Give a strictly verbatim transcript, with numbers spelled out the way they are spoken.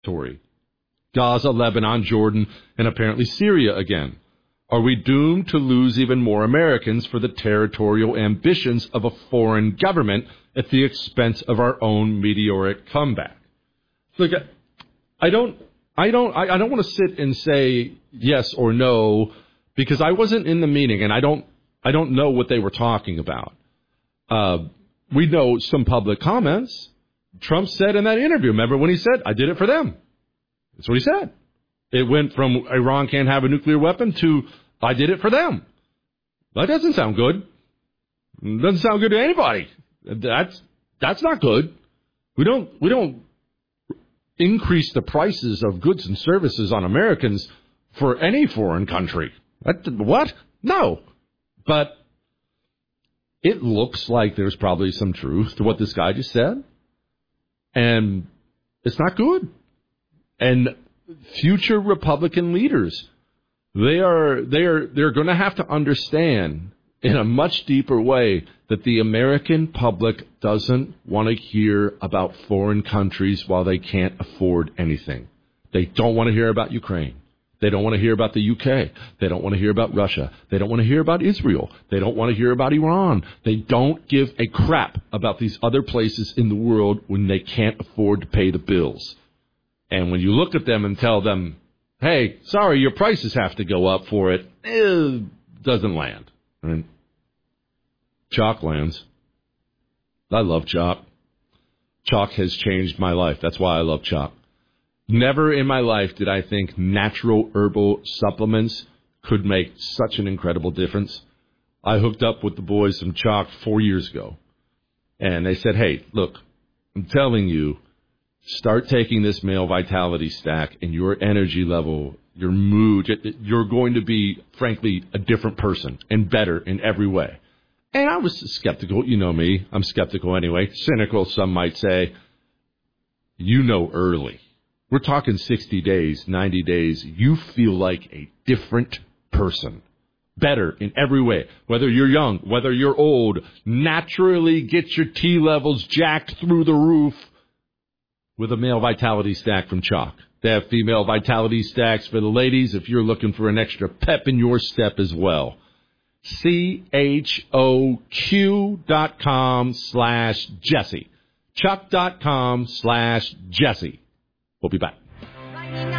territory. Gaza, Lebanon, Jordan, and apparently Syria again. Are we doomed to lose even more Americans for the territorial ambitions of a foreign government at the expense of our own meteoric comeback? Look, I don't, I don't, I don't want to sit and say yes or no because I wasn't in the meeting and I don't, I don't know what they were talking about. Uh, we know some public comments. Trump said in that interview, remember when he said, I did it for them. That's what he said. It went from Iran can't have a nuclear weapon to I did it for them. That doesn't sound good. It doesn't sound good to anybody. That's that's not good. We don't we don't increase the prices of goods and services on Americans for any foreign country. That, what? No. But it looks like there's probably some truth to what this guy just said. And it's not good. And future Republican leaders, they are they are they're going to have to understand in a much deeper way that the American public doesn't want to hear about foreign countries while they can't afford anything. They don't want to hear about Ukraine. They don't want to hear about the U K. They don't want to hear about Russia. They don't want to hear about Israel. They don't want to hear about Iran. They don't give a crap about these other places in the world when they can't afford to pay the bills. And when you look at them and tell them, hey, sorry, your prices have to go up for it, it doesn't land. Right? Chalk lands. I love chalk. Chalk has changed my life. That's why I love chalk. Never in my life did I think natural herbal supplements could make such an incredible difference. I hooked up with the boys some chalk four years ago. And they said, hey, look, I'm telling you, start taking this male vitality stack and your energy level, your mood, you're going to be, frankly, a different person and better in every way. And I was skeptical. You know me. I'm skeptical anyway. Cynical, some might say. You know early. We're talking sixty days, ninety days. You feel like a different person. Better in every way. Whether you're young, whether you're old, naturally get your T levels jacked through the roof with a male vitality stack from Chalk. They have female vitality stacks for the ladies if you're looking for an extra pep in your step as well. C H O Q dot com slash Jesse. Chuck dot com slash Jesse. We'll be back.